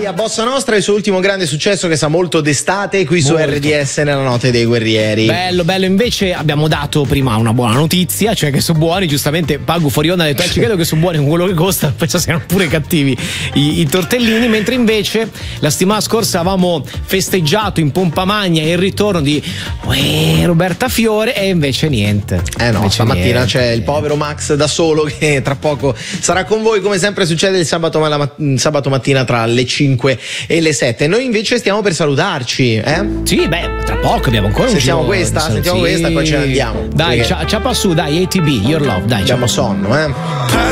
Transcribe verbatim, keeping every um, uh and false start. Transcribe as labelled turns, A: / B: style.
A: a Bossa Nostra, il suo ultimo grande successo che sa molto d'estate qui su
B: Molto.
A: R D S nella notte dei guerrieri.
B: Bello, bello. Invece abbiamo dato prima una buona notizia, cioè che sono buoni. Giustamente Pagu fuori onda ha detto: eh, ci credo che sono buoni con quello che costa, penso siano pure cattivi i, i tortellini. Mentre invece la settimana scorsa avevamo festeggiato in pompa magna il ritorno di uè, Roberta Fiore, e invece niente.
A: Eh no,
B: invece
A: stamattina
B: niente.
A: c'è il povero Max da solo che tra poco sarà con voi, come sempre succede il sabato, ma- la, sabato mattina tra le cinque e le sette. Noi invece stiamo per salutarci, eh?
B: Sì, beh, tra poco abbiamo ancora un
A: Sentiamo
B: giro.
A: questa,
B: Sì.
A: sentiamo questa, poi ce ne andiamo.
B: Dai,
A: Perché
B: ciapa su, dai, A T B, Your Love, dai.
A: abbiamo
B: ciapa su.
A: sonno, eh?